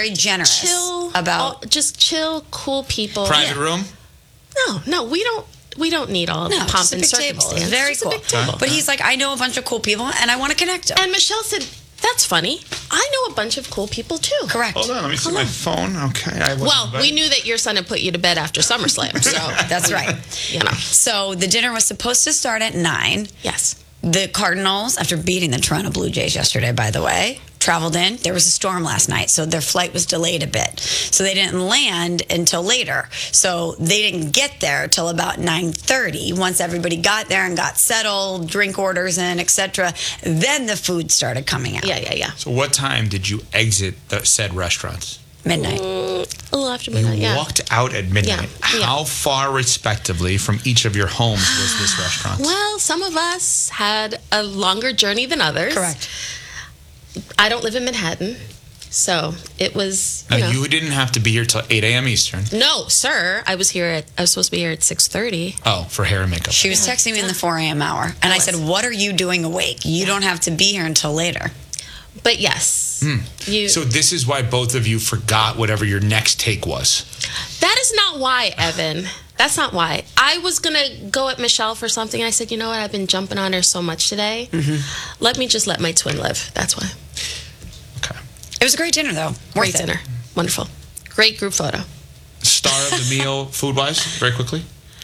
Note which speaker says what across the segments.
Speaker 1: very generous
Speaker 2: chill,
Speaker 1: about
Speaker 2: just chill, cool people.
Speaker 3: Private room?
Speaker 2: No, we don't need all the pomp
Speaker 1: just a
Speaker 2: and
Speaker 1: big table.
Speaker 2: circumstance.
Speaker 1: It's very
Speaker 2: Just
Speaker 1: cool.
Speaker 2: a big table.
Speaker 1: But he's like, I know a bunch of cool people, and I want to connect them.
Speaker 2: And Michelle said, "That's funny. I know a bunch of cool people too."
Speaker 1: Correct.
Speaker 3: Hold on, let me see my phone. Okay.
Speaker 2: Well, we knew that your son had put you to bed after SummerSlam, so
Speaker 1: That's right.
Speaker 2: you know.
Speaker 1: So the dinner was supposed to start at 9.
Speaker 2: Yes.
Speaker 1: The Cardinals, after beating the Toronto Blue Jays yesterday, by the way, traveled in. There was a storm last night, so their flight was delayed a bit. So they didn't land until later. So they didn't get there till about 9:30. Once everybody got there and got settled, drink orders in, etc., then the food started coming out.
Speaker 2: Yeah.
Speaker 3: So what time did you exit the said restaurants?
Speaker 1: Midnight.
Speaker 2: A little after midnight, yeah.
Speaker 3: Walked out at midnight.
Speaker 2: Yeah.
Speaker 3: How far, respectively, from each of your homes was this restaurant?
Speaker 2: Well, some of us had a longer journey than others.
Speaker 1: Correct.
Speaker 2: I don't live in Manhattan, so it was,
Speaker 3: Now, you didn't have to be here till 8 a.m. Eastern.
Speaker 2: No, sir. I was supposed to be here at 6:30.
Speaker 3: Oh, for hair and makeup.
Speaker 1: She was texting me in the 4 a.m. hour, and I said, what are you doing awake? You don't have to be here until later.
Speaker 2: But yes,
Speaker 3: So this is why both of you forgot whatever your next take was.
Speaker 2: that is not why, Evan. That's not why. I was going to go at Michelle for something. I said, you know what? I've been jumping on her so much today. Let me just let my twin live. That's why.
Speaker 3: Okay.
Speaker 1: It was a great dinner, though.
Speaker 2: Great
Speaker 1: Worth it.
Speaker 2: dinner. Wonderful. Great group photo.
Speaker 3: Star of the meal, food-wise, very quickly?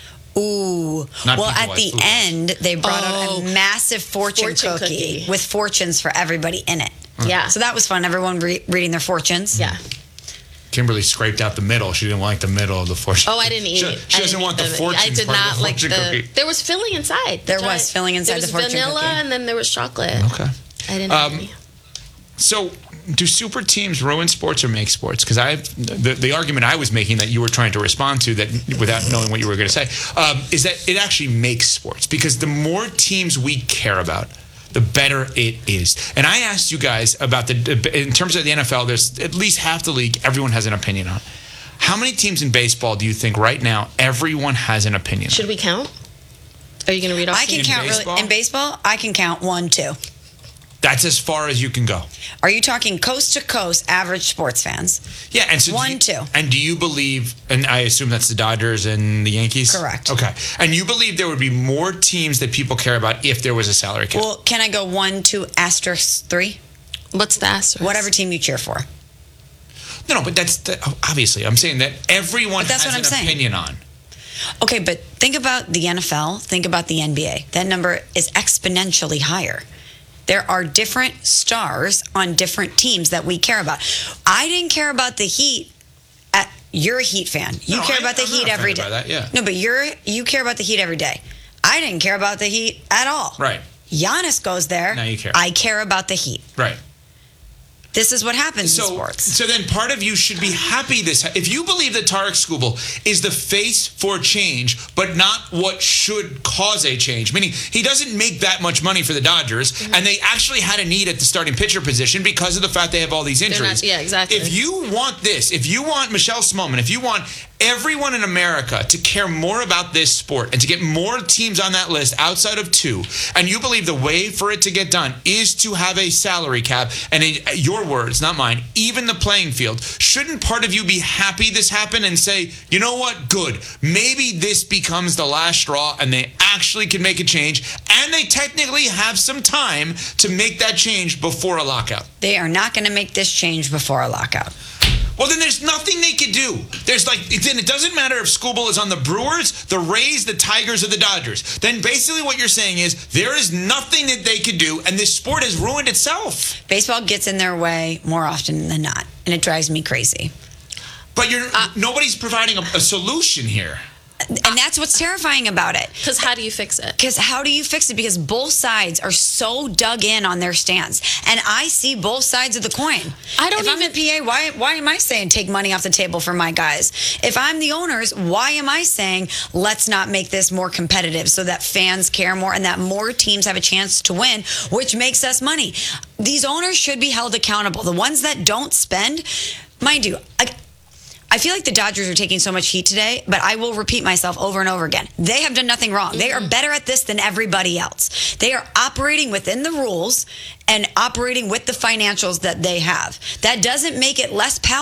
Speaker 1: Ooh.
Speaker 3: Not
Speaker 1: well, at
Speaker 3: people-wise,
Speaker 1: the
Speaker 3: food-wise.
Speaker 1: end, they brought out
Speaker 2: Oh.
Speaker 1: a massive fortune cookie with fortunes for everybody in it.
Speaker 2: Yeah.
Speaker 1: So that was fun. Everyone reading their fortunes.
Speaker 2: Yeah.
Speaker 3: Kimberly scraped out the middle. She didn't like the middle of the fortune.
Speaker 2: Oh, I didn't eat it.
Speaker 3: She doesn't want the fortune.
Speaker 2: I did not like the. There was filling inside.
Speaker 1: There was filling inside the fortune
Speaker 2: There was vanilla,
Speaker 1: cookie.
Speaker 2: and then there was chocolate.
Speaker 3: Okay.
Speaker 2: I didn't have any.
Speaker 3: So, do super teams ruin sports or make sports? Because the argument I was making that you were trying to respond to, that without knowing what you were going to say, is that it actually makes sports. Because the more teams we care about, the better it is. And I asked you guys about in terms of the NFL, there's at least half the league everyone has an opinion on. How many teams in baseball do you think right now everyone has an opinion on?
Speaker 2: Should we count? Are you going to read off?
Speaker 1: I can
Speaker 3: In
Speaker 1: count
Speaker 3: baseball?
Speaker 1: really in baseball. I can count 1, 2.
Speaker 3: That's as far as you can go.
Speaker 1: Are you talking coast to coast average sports fans?
Speaker 3: Yeah, and so
Speaker 1: 1, 2.
Speaker 3: And do you believe? And I assume that's the Dodgers and the Yankees.
Speaker 1: Correct.
Speaker 3: Okay, and you believe there would be more teams that people care about if there was a salary cap?
Speaker 1: Well, can I go 1, 2, asterisk 3?
Speaker 2: What's the asterisk?
Speaker 1: Whatever team you cheer for.
Speaker 3: No, but obviously I'm saying that everyone
Speaker 1: But that's
Speaker 3: has
Speaker 1: what
Speaker 3: an
Speaker 1: I'm saying.
Speaker 3: opinion on.
Speaker 1: Okay, but think about the NFL. Think about the NBA. That number is exponentially higher. There are different stars on different teams that we care about. I didn't care about the Heat. You're a Heat fan. You care about the
Speaker 3: I'm not
Speaker 1: Heat every
Speaker 3: offended
Speaker 1: day.
Speaker 3: by that, yeah.
Speaker 1: No, but you care about the Heat every day. I didn't care about the Heat at all.
Speaker 3: Right.
Speaker 1: Giannis goes there.
Speaker 3: Now you care.
Speaker 1: I care about the Heat.
Speaker 3: Right.
Speaker 1: This is what happens in sports.
Speaker 3: So then part of you should be happy if you believe that Tarek Skubal is the face for change, but not what should cause a change, meaning he doesn't make that much money for the Dodgers, and they actually had a need at the starting pitcher position because of the fact they have all these injuries.
Speaker 2: yeah, exactly.
Speaker 3: If you want this, if you want Michelle Smallman, if you want everyone in America to care more about this sport and to get more teams on that list outside of 2, and you believe the way for it to get done is to have a salary cap, and in your words, not mine, even the playing field, shouldn't part of you be happy this happened and say, you know what, good, maybe this becomes the last straw and they actually can make a change, and they technically have some time to make that change before a lockout?
Speaker 1: They are not going to make this change before a lockout.
Speaker 3: Well, then there's nothing they could do. Then it doesn't matter if Skubal is on the Brewers, the Rays, the Tigers, or the Dodgers. Then basically what you're saying is there is nothing that they could do, and this sport has ruined itself.
Speaker 1: Baseball gets in their way more often than not, and it drives me crazy.
Speaker 3: But nobody's providing a solution here.
Speaker 1: And that's what's terrifying about it.
Speaker 2: Because how do you fix it?
Speaker 1: Because how do you fix it? Because both sides are so dug in on their stance. And I see both sides of the coin. If I'm the PA, why am I saying take money off the table for my guys? If I'm the owners, why am I saying let's not make this more competitive so that fans care more and that more teams have a chance to win, which makes us money? These owners should be held accountable. The ones that don't spend, mind you, I feel like the Dodgers are taking so much heat today, but I will repeat myself over and over again. They have done nothing wrong. They are better at this than everybody else. They are operating within the rules and operating with the financials that they have. That doesn't make it less powerful.